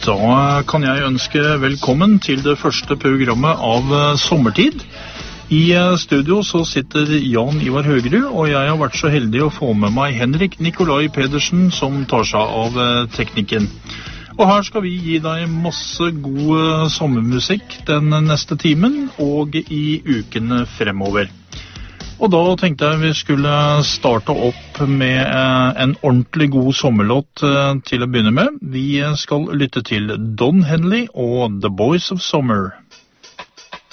Da kan jeg ønske velkommen til det første programmet av sommertid. I studio så sitter Jan Ivar Høgerud, og jeg har vært så heldig å få med meg Henrik Nikolai Pedersen, som tar seg av teknikken. Og her skal vi gi deg masse god sommermusikk den neste timen og i ukene fremover. Og da tenkte jeg vi skulle starte opp med en ordentlig god sommerlåt til å begynne med. Vi skal lytte til Don Henley og The Boys of Summer.